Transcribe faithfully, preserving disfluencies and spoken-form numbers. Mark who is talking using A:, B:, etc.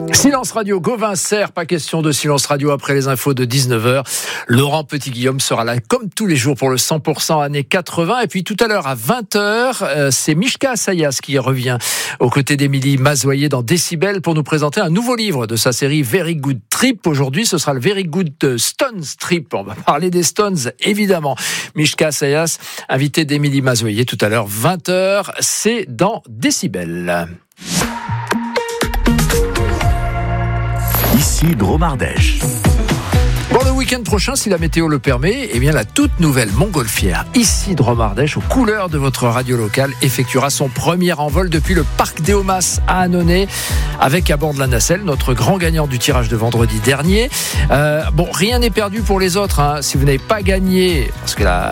A: Silence Radio, Gauvin Serre, pas question de silence radio après les infos de dix-neuf heures. Laurent Petit-Guillaume sera là comme tous les jours pour le cent pour cent années quatre-vingts. Et puis tout à l'heure à vingt heures, euh, c'est Mishka Sayas qui revient aux côtés d'Émilie Mazoyer dans Décibel pour nous présenter un nouveau livre de sa série Very Good Trip. Aujourd'hui, ce sera le Very Good Stones Trip. On va parler des Stones, évidemment. Mishka Sayas, invité d'Émilie Mazoyer tout à l'heure, vingt heures, c'est dans Décibel.
B: Ici Dromardèche.
A: Pour le week-end prochain, si la météo le permet, eh bien la toute nouvelle montgolfière, ici Dromardèche, aux couleurs de votre radio locale, effectuera son premier envol depuis le parc d'Éomas à Annonay, avec à bord de la nacelle notre grand gagnant du tirage de vendredi dernier. Euh, bon, rien n'est perdu pour les autres. Hein. Si vous n'avez pas gagné, parce que la,